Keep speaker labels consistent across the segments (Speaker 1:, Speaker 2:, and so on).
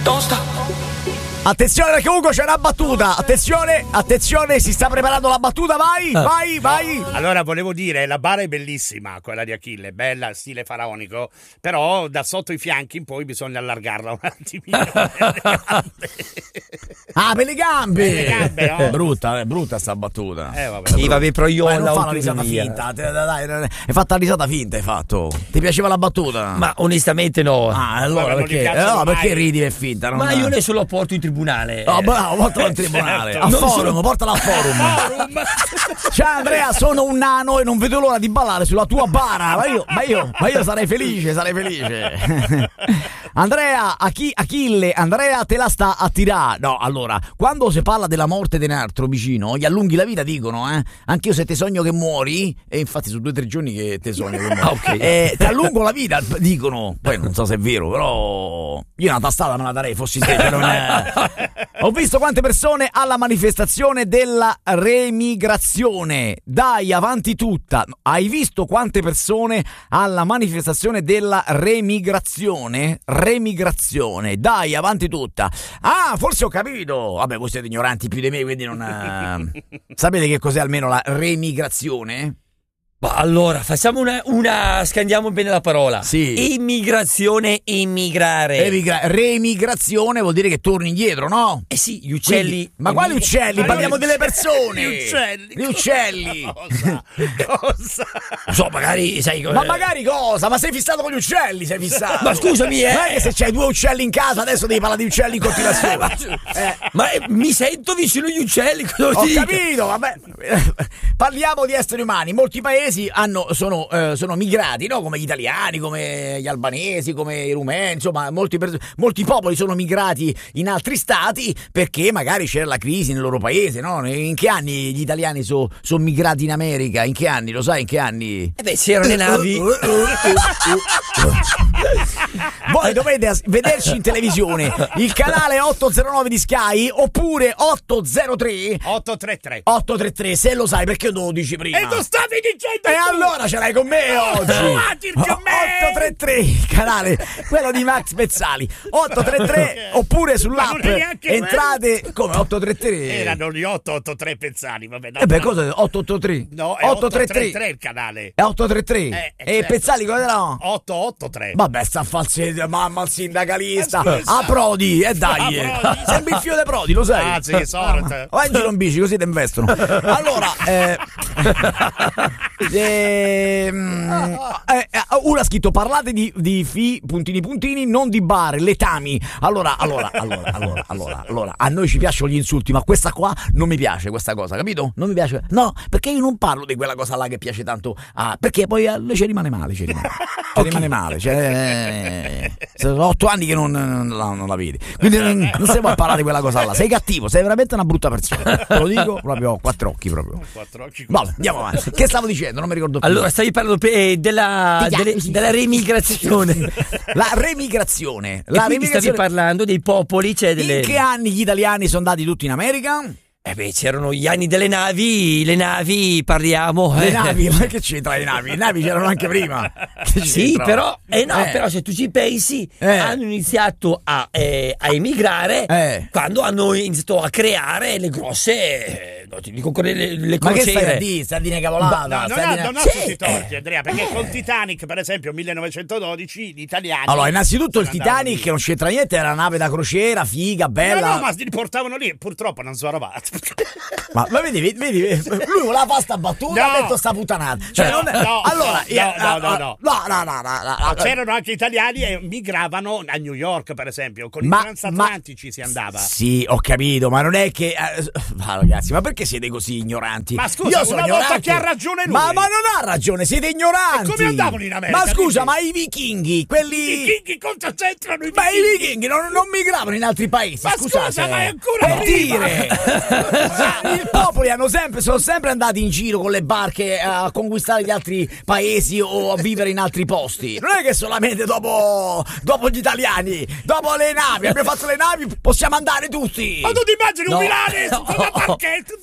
Speaker 1: Attenzione perché Ugo c'è una battuta. Attenzione, si sta preparando la battuta. Vai.
Speaker 2: Allora volevo dire, la bara è bellissima, quella di Achille, bella, stile faraonico, però da sotto i fianchi in poi bisogna allargarla un attimino.
Speaker 1: Per le gambe,
Speaker 2: no?
Speaker 1: Brutta sta battuta.
Speaker 3: Vabbè, però io
Speaker 1: non fa una risata finta. Dai, hai fatto la risata finta, hai fatto. Ti piaceva la battuta?
Speaker 3: Ma onestamente no.
Speaker 1: Allora perché? Perché ridi è finta?
Speaker 3: Ma io adesso lo porto in tribunale.
Speaker 1: Bravo, portalo in tribunale.
Speaker 2: Certo.
Speaker 1: A forum, portalo a forum. Ciao Andrea, sono un nano e non vedo l'ora di ballare sulla tua bara. Ma io sarei felice. Andrea, Achille, Andrea te la sta a tirare. No, allora, quando si parla della morte di un altro vicino, gli allunghi la vita, dicono, Anche io se te sogno che muori, e infatti sono 2 o 3 giorni che te sogno che muori.
Speaker 3: Okay.
Speaker 1: Ti allungo la vita, dicono. Poi non so se è vero, però io una tastata me la darei, fossi te. Ho visto quante persone alla manifestazione della remigrazione. Dai, avanti tutta. Hai visto quante persone alla manifestazione della remigrazione? Dai, avanti tutta. Forse ho capito. Vabbè, voi siete ignoranti più di me, quindi non sapete che cos'è almeno la remigrazione?
Speaker 3: Ma allora, facciamo una scandiamo bene la parola.
Speaker 1: Sì.
Speaker 3: Immigrazione, immigrare.
Speaker 1: Remigrazione vuol dire che torni indietro, no?
Speaker 3: Sì, gli uccelli.
Speaker 1: Quindi, ma quali uccelli? Parliamo delle persone.
Speaker 2: Gli
Speaker 1: uccelli.
Speaker 2: Cosa?
Speaker 3: So, magari, sai cosa.
Speaker 1: Ma magari cosa? Ma sei fissato con gli uccelli, sei fissato.
Speaker 3: Ma scusami,
Speaker 1: Non è che se c'hai 2 uccelli in casa adesso devi parlare di uccelli in continuazione.
Speaker 3: Ma mi sento vicino agli uccelli.
Speaker 1: Ho capito, vabbè. Parliamo di esseri umani. Molti paesi sono migrati, no? Come gli italiani, come gli albanesi, come i rumeni, insomma, molti popoli sono migrati in altri stati perché magari c'era la crisi nel loro paese, no? In che anni gli italiani sono migrati in America? In che anni? Lo sai in che anni?
Speaker 3: C'erano le navi.
Speaker 1: Voi dovete vederci in televisione il canale 809 di Sky oppure 833 se lo sai, perché non lo dici prima?
Speaker 2: E tu stavi dicendo
Speaker 1: e allora ce l'hai con me oggi. 833 il canale, quello di Max Pezzali. 833 oppure sull'app entrate come 833
Speaker 2: erano gli 883 Pezzali, vabbè,
Speaker 1: cosa 883?
Speaker 2: No, è 833 il canale.
Speaker 1: È 833 e
Speaker 2: certo.
Speaker 1: Pezzali cosa era?
Speaker 2: 883.
Speaker 1: Vabbè, sta falsetta, mamma, il sindacalista. Prodi, dai. Sembri il figlio di Prodi, lo sai?
Speaker 2: Sì, sorte.
Speaker 1: Vai in giro in bici, così ti investono. Allora, uno ha scritto: parlate di puntini, non di bare, letami. Allora, a noi ci piacciono gli insulti, ma questa qua non mi piace, questa cosa, capito? Non mi piace. No, perché io non parlo di quella cosa là che piace tanto perché poi ci rimane male, rimane male. Sono 8 anni che non la vedi. Quindi non si può parlare di quella cosa là. Sei cattivo, sei veramente una brutta persona. Te lo dico proprio, 4 occhi proprio. Vabbè, andiamo avanti. Che stavo dicendo? Non mi ricordo più.
Speaker 3: Allora, stavi parlando della remigrazione.
Speaker 1: La remigrazione.
Speaker 3: Stavi parlando dei popoli,
Speaker 1: In che anni gli italiani sono andati tutti in America?
Speaker 3: C'erano gli anni delle navi, le navi, parliamo.
Speaker 1: Le navi, ma che c'entra le navi? Le navi c'erano anche prima.
Speaker 3: Sì, però se tu ci pensi, hanno iniziato a emigrare quando hanno iniziato a creare le grosse, le crociere.
Speaker 1: Ma che stai a dire? Stai a dire cavolata?
Speaker 2: Non ha tutti i torti, Andrea, perché con Titanic, per esempio, 1912, gli italiani...
Speaker 1: Allora, innanzitutto il Titanic non c'entra niente, era una nave da crociera, figa, bella.
Speaker 2: No, ma li portavano lì, purtroppo non sono arrivati.
Speaker 1: Ma vedi, lui voleva fare sta battuta, ha detto sta puttanata. No.
Speaker 2: C'erano anche italiani e migravano a New York, per esempio, con i transatlantici si andava.
Speaker 1: Sì, ho capito, ma non è che ragazzi, ma perché siete così ignoranti?
Speaker 2: Ma scusa,
Speaker 1: io sono
Speaker 2: una
Speaker 1: ignorante.
Speaker 2: volta che ha ragione lui.
Speaker 1: Ma non ha ragione, siete ignoranti.
Speaker 2: E come andavano in America?
Speaker 1: Ma scusa, ma i vichinghi, quelli...
Speaker 2: I vichinghi cosa c'entrano i vichinghi?
Speaker 1: Ma i vichinghi non migravano in altri paesi,
Speaker 2: ma
Speaker 1: scusate.
Speaker 2: Scusa, ma è ancora
Speaker 1: per dire. I popoli sono sempre andati in giro con le barche a conquistare gli altri paesi o a vivere in altri posti. Non è che solamente dopo gli italiani, dopo le navi, abbiamo fatto le navi, possiamo andare tutti.
Speaker 2: Ma tu ti immagini un milanese con la barchetta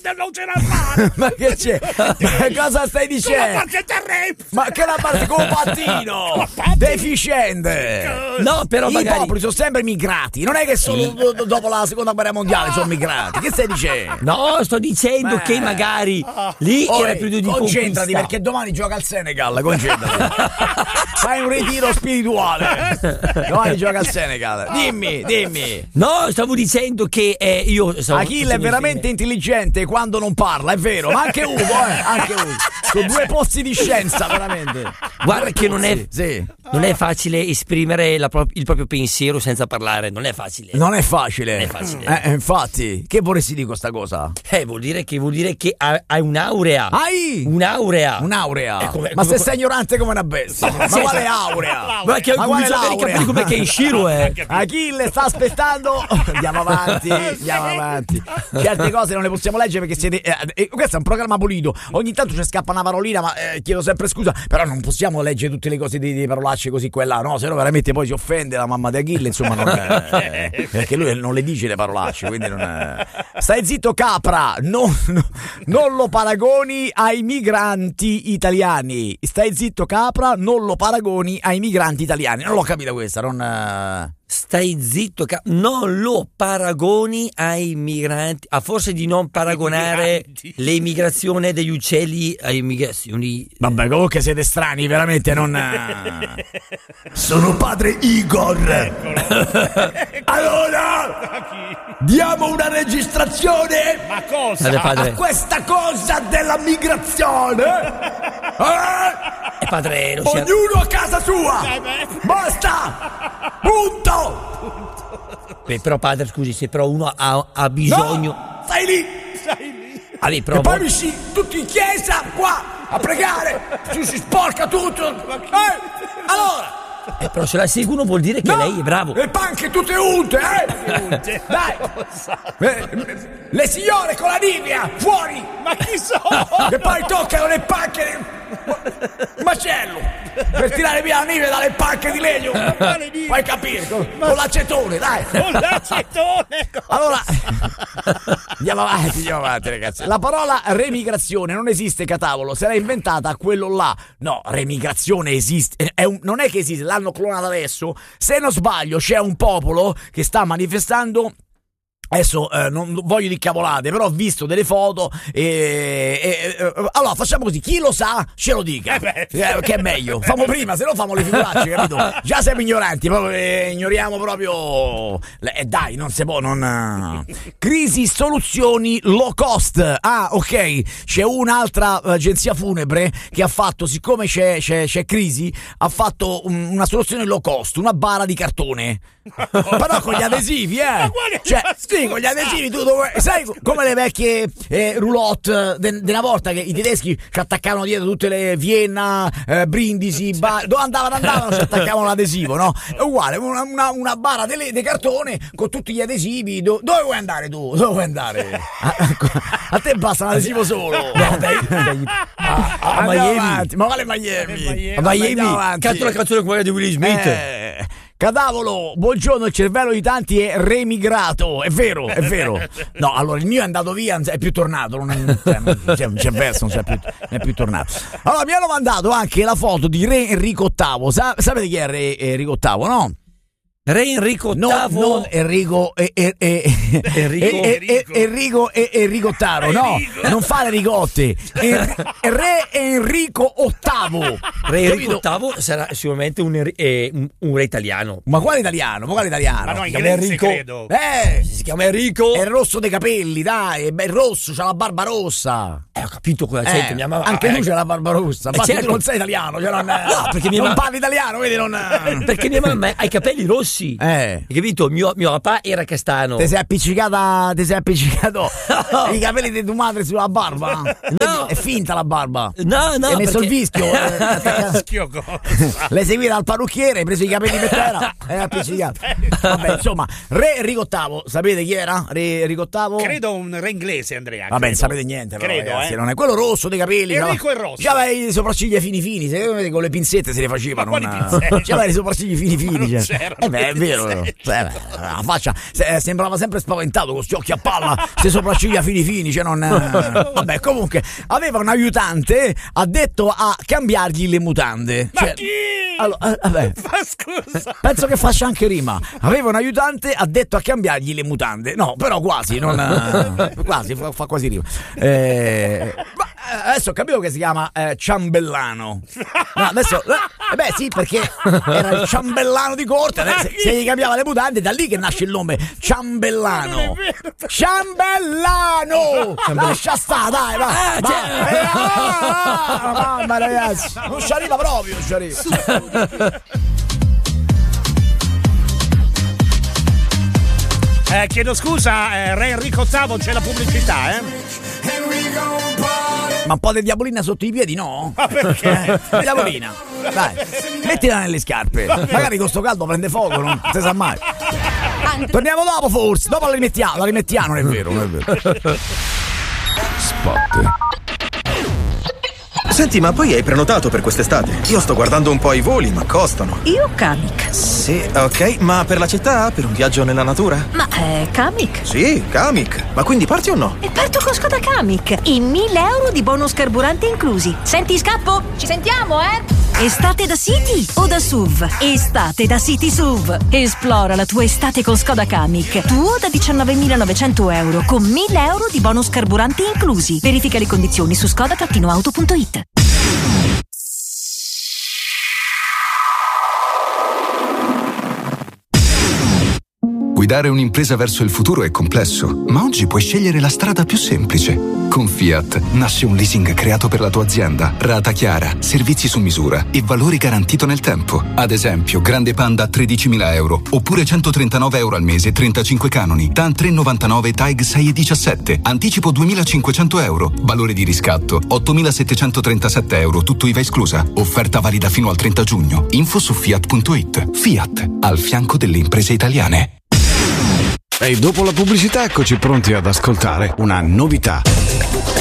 Speaker 2: non ce la fare.
Speaker 1: Ma che c'è? Ma cosa stai dicendo? Ma che la parte con pattino deficiente.
Speaker 3: No, però
Speaker 1: i
Speaker 3: magari
Speaker 1: popoli sono sempre migrati, non è che solo dopo la seconda guerra mondiale sono migrati. Che stai dicendo?
Speaker 3: No, sto dicendo che magari lì era più di
Speaker 1: concentrati, perché domani gioca al Senegal. Concentrati. Fai un ritiro spirituale. Domani gioca al Senegal. Dimmi.
Speaker 3: No, stavo dicendo che
Speaker 1: Achille è veramente intelligente quando non parla, è vero, ma anche Ugo, anche Ugo. Sono due pozzi di scienza, veramente.
Speaker 3: Guarda che non è facile esprimere il proprio pensiero senza parlare, non è facile.
Speaker 1: Non è facile. Infatti, che vorresti dire questa cosa?
Speaker 3: Vuol dire che hai un'aurea. Un'aurea.
Speaker 1: Ma se sei ignorante come una bestia. Ma quale aurea?
Speaker 3: Ma che bisogna capire come che in Shiro è.
Speaker 1: Achille sta aspettando. Andiamo avanti. Certe cose non le possiamo leggere perché siete. Questo è un programma pulito. Ogni tanto ci scappa una parolina, ma chiedo sempre scusa. Però non possiamo leggere tutte le cose di parolacce così quella, no? Se no veramente poi si offende la mamma di Achille, insomma, perché lui non le dice le parolacce, quindi non. Stai zitto, capra, non lo paragoni ai migranti italiani. Stai zitto, capra, non lo paragoni ai migranti italiani. Non l'ho capita questa, non.
Speaker 3: Stai zitto, non lo paragoni ai migranti. A forse di non paragonare l'immigrazione degli uccelli alle immigrazioni.
Speaker 1: Vabbè, comunque siete strani, veramente non. Sono padre Igor. Allora, diamo una registrazione.
Speaker 2: Ma cosa?
Speaker 1: A questa cosa della migrazione.
Speaker 3: Padre,
Speaker 1: ognuno a casa sua. Basta. Punto.
Speaker 3: Beh, però padre, scusi, se però uno ha bisogno.
Speaker 1: No, stai lì.
Speaker 3: E
Speaker 1: poi mi tutti in chiesa qua a pregare. Si sporca tutto. Allora.
Speaker 3: Però se la seguono vuol dire che lei è bravo.
Speaker 1: Le panche tutte unte, Dai. Le signore con la Nivea, fuori.
Speaker 2: Ma chi sono?
Speaker 1: Che poi toccano le panche. Macello per tirare via la Nivea dalle panche di legno. Puoi capire con l'acetone, dai.
Speaker 2: Con l'acetone.
Speaker 1: Allora andiamo avanti, ragazzi. La parola remigrazione non esiste, catavolo, se l'ha inventata quello là. No, remigrazione esiste, non è che esiste, l'hanno clonata adesso. Se non sbaglio c'è un popolo che sta manifestando. Adesso non voglio di cavolate, però ho visto delle foto allora facciamo così, chi lo sa ce lo dica, che è meglio. Famo prima, se no famo le figuracce, capito? Già siamo ignoranti, proprio ignoriamo proprio. Dai, non si può, non. Crisi soluzioni low cost. Ok, c'è un'altra agenzia funebre che ha fatto, siccome c'è crisi, ha fatto una soluzione low cost, una bara di cartone. Però con gli adesivi, sì, con gli adesivi tu sai come le vecchie roulotte della volta che i tedeschi ci attaccavano dietro tutte le Vienna, Brindisi, dove andavano ci attaccavano l'adesivo, no? È uguale, una bara di cartone con tutti gli adesivi. Dove vuoi andare tu? Dove vuoi andare? A te basta un adesivo solo. A Miami. Ma quale Miami?
Speaker 3: A Miami. Canto la canzone quella di Will Smith.
Speaker 1: Cadavolo, buongiorno, il cervello di tanti è remigrato, è vero. No, allora il mio è andato via, è più tornato, non c'è verso, non è più tornato. Allora mi hanno mandato anche la foto di Re Enrico VIII, sapete chi è Re Enrico VIII, no?
Speaker 3: Re Enrico VIII,
Speaker 1: non Enrico Taro, no, non fare ricotte. Re Enrico VIII.
Speaker 3: Re Enrico VIII sarà sicuramente un re italiano.
Speaker 1: Ma quale italiano?
Speaker 2: Ma no, inglese, credo.
Speaker 3: Si chiama Enrico.
Speaker 1: È rosso dei capelli, dai, è rosso, c'ha la barba rossa.
Speaker 3: Ho capito cosa c'è, mia mamma.
Speaker 1: Anche lui c'ha la barba rossa. Ma certo. Tu non sei italiano, cioè no,
Speaker 3: perché
Speaker 1: non parli italiano, vedi, non.
Speaker 3: Perché mia mamma ha i capelli rossi. Hai capito? Mio papà era castano.
Speaker 1: Ti sei appiccicato i capelli di tua madre sulla barba?
Speaker 3: No.
Speaker 1: È finta la barba.
Speaker 3: No.
Speaker 1: Hai messo il vischio. L'hai seguita al parrucchiere, hai preso i capelli per terra e hai appiccicato. Vabbè, insomma, Re Enrico VIII, sapete chi era? Re Enrico VIII?
Speaker 2: Credo un re inglese, Andrea.
Speaker 1: Vabbè, non sapete niente, però,
Speaker 2: credo,
Speaker 1: ragazzi, non è quello rosso dei capelli.
Speaker 2: Enrico è rosso.
Speaker 1: Già aveva i sopracciglia fini, con le pinzette se le facevano.
Speaker 2: Già
Speaker 1: aveva i sopraccigli fini. È vero. La faccia sembrava sempre spaventato con questi occhi a palla, queste sopracciglia fini, cioè non. Vabbè, comunque aveva un aiutante addetto a cambiargli le mutande.
Speaker 2: Ma chi?
Speaker 1: Allora, vabbè.
Speaker 2: Scusa.
Speaker 1: Penso che faccia anche rima. Aveva un aiutante addetto a cambiargli le mutande. No, però quasi, non quasi, fa quasi rima. Ma adesso ho capito che si chiama Ciambellano. No, adesso beh sì, perché era il ciambellano di corte, se gli cambiava le mutande, da lì che nasce il nome Ciambellano. Ciambellano! Lascia sta, dai, va. Mamma ragazzi, non ci arriva proprio, non ci arriva.
Speaker 2: Chiedo scusa, Re Enrico VIII, c'è la pubblicità,
Speaker 1: Ma un po' di diabolina sotto i piedi, no?
Speaker 2: Ma perché?
Speaker 1: Diabolina, dai, mettila nelle scarpe. Magari con sto caldo prende fuoco, non si sa mai. Torniamo dopo, forse. Dopo la rimettiamo, non è vero, non è vero.
Speaker 4: Spot. Senti, ma poi hai prenotato per quest'estate? Io sto guardando un po' i voli, ma costano.
Speaker 5: Io Kamiq.
Speaker 4: Sì, ok, ma per la città? Per un viaggio nella natura?
Speaker 5: Ma Kamiq?
Speaker 4: Sì, Kamiq. Ma quindi parti o no?
Speaker 5: E parto con Skoda Kamiq. I 1.000 euro di bonus carburante inclusi. Senti, scappo? Ci sentiamo, Estate da City o da SUV? Estate da City SUV. Esplora la tua estate con Skoda Kamiq. Tuo da 19.900 euro con 1.000 euro di bonus carburante inclusi. Verifica le condizioni su skoda-auto.it.
Speaker 6: Guidare un'impresa verso il futuro è complesso, ma oggi puoi scegliere la strada più semplice. Con Fiat nasce un leasing creato per la tua azienda, rata chiara, servizi su misura e valori garantito nel tempo. Ad esempio, Grande Panda a 13.000 euro, oppure 139 euro al mese, 35 canoni, TAN 3,99, TAG 6,17, anticipo 2.500 euro, valore di riscatto 8.737 euro, tutto IVA esclusa. Offerta valida fino al 30 giugno. Info su Fiat.it. Fiat, al fianco delle imprese italiane.
Speaker 7: E dopo la pubblicità eccoci pronti ad ascoltare una novità.